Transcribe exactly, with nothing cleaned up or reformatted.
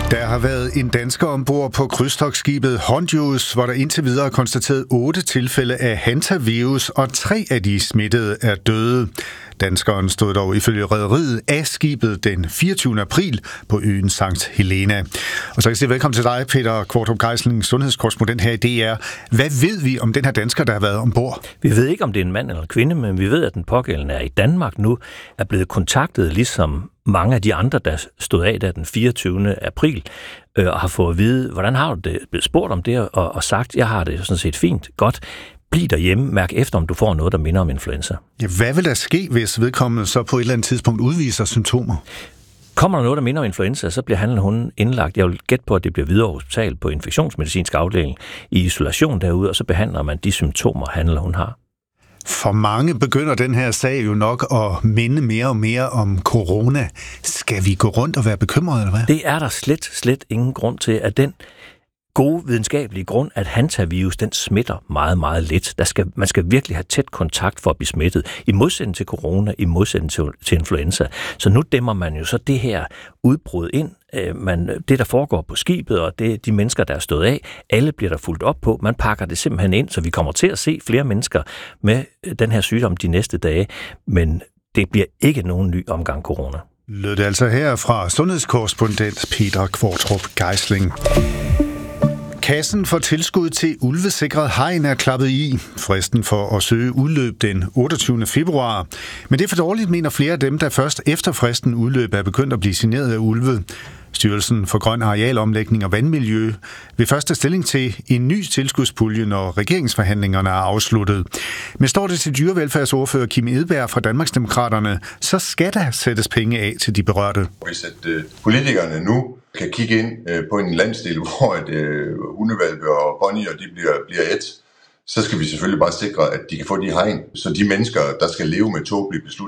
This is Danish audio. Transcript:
Der har været en dansker ombord på krydstogtskibet Hondius, hvor der indtil videre er konstateret otte tilfælde af hantavirus, og tre af de smittede er døde. Danskeren stod dog ifølge rederiet af skibet den fireogtyvende april på øen Sankt Helena. Og så kan jeg sige velkommen til dig, Peter Qvortrup Geisling, sundhedskorrespondent her i D R. Hvad ved vi om den her dansker, der har været ombord? Vi ved ikke, om det er en mand eller en kvinde, men vi ved, at den pågældende er i Danmark nu, er blevet kontaktet ligesom mange af de andre, der stod af der den fireogtyvende april, øh, og har fået at vide, hvordan har du det, blevet spurgt om det, og, og sagt, jeg har det sådan set fint, godt. Bliv derhjemme, mærk efter, om du får noget, der minder om influenza. Ja, hvad vil der ske, hvis vedkommende så på et eller andet tidspunkt udviser symptomer? Kommer der noget, der minder om influenza, så bliver han eller hun indlagt. Jeg vil gætte på, at det bliver videre hospital på infektionsmedicinsk afdeling i isolation derude, og så behandler man de symptomer, han eller hun har. For mange begynder den her sag jo nok at minde mere og mere om corona. Skal vi gå rundt og være bekymrede, eller hvad? Det er der slet, slet ingen grund til, at den gode videnskabelige grund, at hantavirus, den smitter meget, meget let. Der skal, man skal virkelig have tæt kontakt for at blive smittet. I modsætning til corona, i modsætning til, til influenza. Så nu dæmmer man jo så det her udbrud ind. Man, det, der foregår på skibet, og det, de mennesker, der er stået af, alle bliver der fulgt op på. Man pakker det simpelthen ind, så vi kommer til at se flere mennesker med den her sygdom de næste dage. Men det bliver ikke nogen ny omgang corona. Lød det altså her fra sundhedskorrespondent Peter Qvortrup Geisling. Kassen for tilskud til ulvesikret hegn er klappet i. Fristen for at søge udløb den otteogtyvende februar. Men det er for dårligt, mener flere af dem, der først efter fristen udløb er begyndt at blive signeret af ulve. Styrelsen for Grøn Arealomlægning og Vandmiljø vil først tage stilling til en ny tilskudspulje, når regeringsforhandlingerne er afsluttet. Men står det til dyrevelfærdsordfører Kim Edberg fra Danmarksdemokraterne, så skal der sættes penge af til de berørte. Hvis at, uh, politikerne nu kan kigge ind uh, på en landsdel, hvor at, uh, hundevalpe og ponyer de bliver, bliver et, så skal vi selvfølgelig bare sikre, at de kan få de hegn, så de mennesker, der skal leve med tåbelige beslutninger,